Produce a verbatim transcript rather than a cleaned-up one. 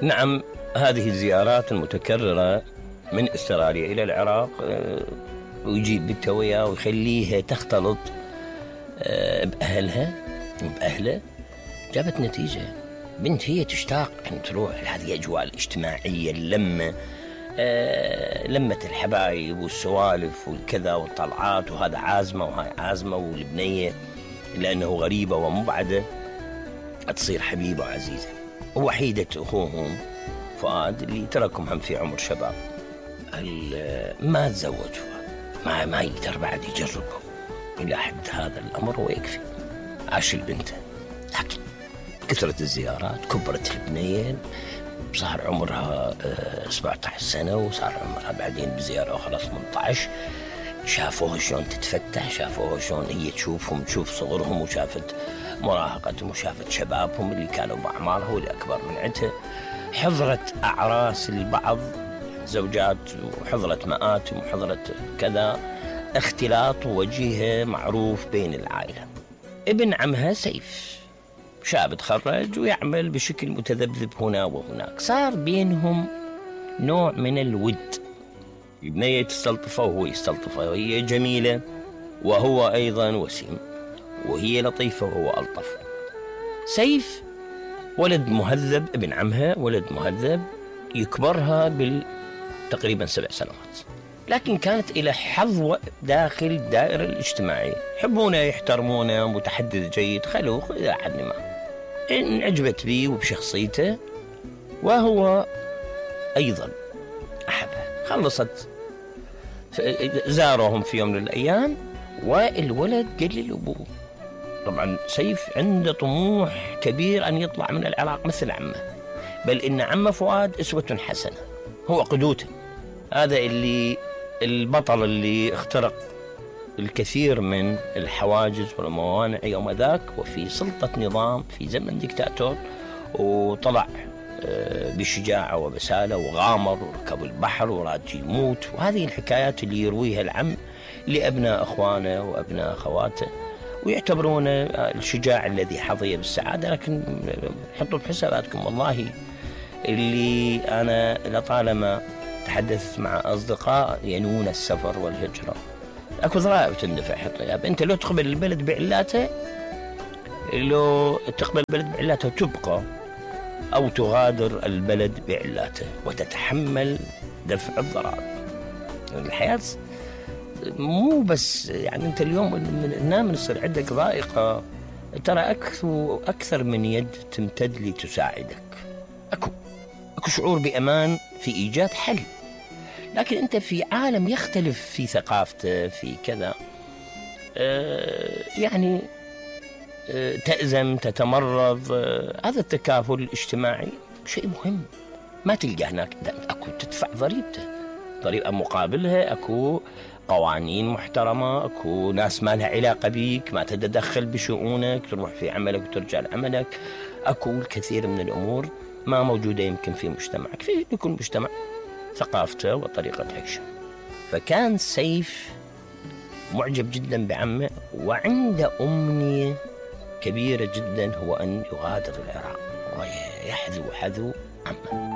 نعم، هذه الزيارات المتكررة من استراليا إلى العراق ويجيب بنته وياه ويخليها تختلط بأهلها وبأهله، جابت نتيجة. بنت هي تشتاق أن تروح لهذه الأجواء الاجتماعية، اللمة، آه لمة الحبايب والسوالف والكذا والطلعات، وهذا عازمة وهاي عازمة، والبنية لأنه غريبة ومبعدة تصير حبيبة وعزيزة. ووحيدة أخوهم فؤاد اللي تركهم هم في عمر شباب، ما تزوج فؤاد، ما, ما يقدر بعد يجربه إلى حد هذا الأمر ويكفي، عاش البنت. لكن كثرة الزيارات كبرت البنية، صار عمرها سبعة عشر سنة، وصار عمرها بعدين بزيارة أخرى ثمانية عشر. شافوها شلون تتفتح، شافوها شلون هي تشوفهم، تشوف صغرهم، وشافت مراهقتهم، وشافت شبابهم اللي كانوا بأعمارها واللي أكبر من عندها. حضرت أعراس البعض زوجات، وحضرت مآتم، وحضرت كذا، اختلاط وجيه معروف بين العائلة. ابن عمها سيف شاب تخرج ويعمل بشكل متذبذب هنا وهناك، صار بينهم نوع من الود، البنية تستلطفه وهو يستلطفه، وهي جميلة وهو أيضا وسيم، وهي لطيفة وهو ألطف. سيف ولد مهذب، ابن عمها ولد مهذب، يكبرها بالتقريبا سبع سنوات، لكن كانت إلى حظوة داخل الدائرة الاجتماعية، يحبونه يحترمونه، متحدث جيد، خلوق إلى حد ما، انعجبت به وبشخصيته، وهو أيضا أحبها. خلصت، زارهم في يوم من الأيام، والولد قال لأبوه، طبعا سيف عنده طموح كبير أن يطلع من العراق مثل عمه، بل إن عمه فؤاد أسوة حسنة، هو قدوته، هذا اللي البطل اللي اخترق الكثير من الحواجز والموانع يوم ذاك، وفي سلطة نظام في زمن ديكتاتور، وطلع بشجاعة وبسالة، وغامر وركب البحر وراد يموت. وهذه الحكايات اللي يرويها العم لأبناء أخوانه وأبناء أخواته، ويعتبرونه الشجاع الذي حظي بالسعادة. لكن حطوا بحساباتكم والله اللي أنا لطالما تحدثت مع أصدقاء ينون السفر والهجرة، أكو ضرائب تندفع. حطياب أنت لو تقبل البلد بعلاته، لو تقبل البلد بعلاته تبقى، أو تغادر البلد بعلاته وتتحمل دفع الضرائب. الحياة مو بس يعني أنت اليوم نام يصير عندك ضائقة، ترى أكثر أكثر من يد تمتد لتساعدك، أكو أكو شعور بأمان في إيجاد حل. لكن أنت في عالم يختلف في ثقافته، في كذا، آه يعني آه تأزم، تتمرض. آه هذا التكافل الاجتماعي شيء مهم، ما تلقى هناك أكو تدفع ضريبته، ضريبة مقابلها أكو قوانين محترمة، أكو ناس ما لها علاقة بيك، ما تتدخل بشؤونك، تروح في عملك وترجع لعملك. أكو الكثير من الأمور ما موجودة يمكن في مجتمعك، في لكل مجتمع ثقافته وطريقة عيشه. فكان سيف معجب جدا بعمه، وعنده أمنية كبيرة جدا، هو أن يغادر العراق ويحذو حذو عمه.